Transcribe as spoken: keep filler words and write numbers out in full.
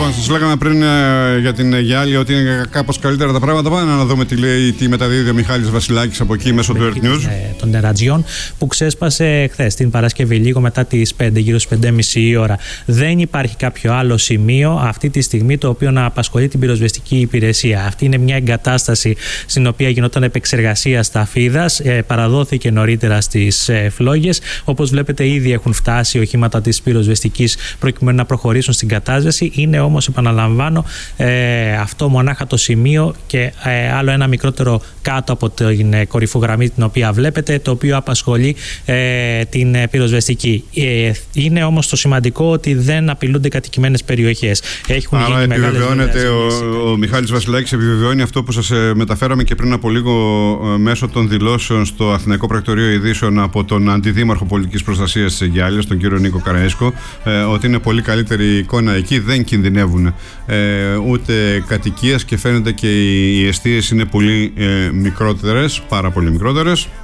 Λοιπόν, σας λέγαμε πριν ε, για την Γιάλη ότι είναι κάπως καλύτερα τα πράγματα. Πάμε να δούμε τι λέει, τι μεταδίδει ο Μιχάλης Βασιλάκης από εκεί μέσω του Earth News. Των νερατζιών που ξέσπασε χθες την Παρασκευή, λίγο μετά τις πέντε, γύρω στις πέντε και μισή η ώρα. Δεν υπάρχει κάποιο άλλο σημείο αυτή τη στιγμή το οποίο να απασχολεί την πυροσβεστική υπηρεσία. Αυτή είναι μια εγκατάσταση στην οποία γινόταν επεξεργασία σταφίδας. Ε, παραδόθηκε νωρίτερα στις ε, φλόγες. Όπως βλέπετε, ήδη έχουν φτάσει οχήματα της πυροσβεστικής προκειμένου να προχωρήσουν στην κατάσταση. Είναι όμως, επαναλαμβάνω, ε, αυτό μονάχα το σημείο και ε, άλλο ένα μικρότερο κάτω από την ε, κορυφογραμμή την οποία βλέπετε, το οποίο απασχολεί ε, την ε, πυροσβεστική. Ε, είναι όμως το σημαντικό ότι δεν απειλούνται κατοικημένες περιοχές. Έχουν Άρα γίνει επιβεβαιώνεται, ο, ο Μιχάλης Βασιλάκης επιβεβαιώνει αυτό που σας ε, μεταφέραμε και πριν από λίγο ε, μέσω των δηλώσεων στο Αθηναϊκό Πρακτορείο Ειδήσεων από τον Αντιδήμαρχο Πολιτικής Προστασίας της Γιάλης, τον κύριο Νίκο Καραΐσκο, ε, ότι είναι πολύ καλύτερη η εικόνα εκεί, δεν κινδυνεύουν ε, ούτε κατοικίες και φαίνεται και οι εστίες είναι πολύ ε, μικρότερες, πάρα πολύ μικρότερες.